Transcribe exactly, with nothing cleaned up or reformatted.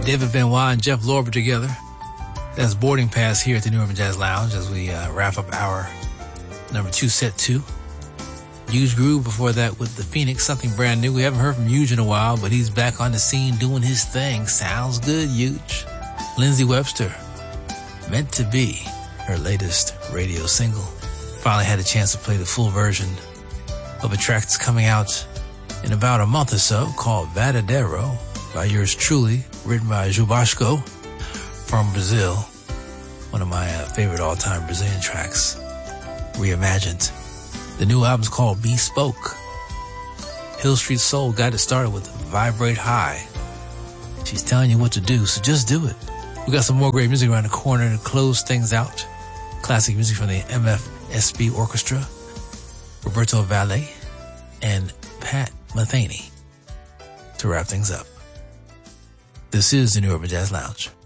David Benoit and Jeff Lorber together. That's Boarding Pass here at the New Urban Jazz Lounge as we uh, wrap up our number two, set two. Huge Groove before that with the Phoenix, something brand new. We haven't heard from Huge in a while, but he's back on the scene doing his thing. Sounds good, Huge. Lindsey Webster, Meant to Be, her latest radio single. Finally had a chance to play the full version of a track that's coming out in about a month or so called Verdadeiro by yours truly, written by Jubasco from Brazil. One of my uh, favorite all-time Brazilian tracks, reimagined. The new album's called Bespoke. Hill Street Soul got it started with Vibrate High. She's telling you what to do, so just do it. We got some more great music around the corner to close things out. Classic music from the M F S B Orchestra, Roberto Valle, and Pat Metheny to wrap things up. This is the New Urban Jazz Lounge.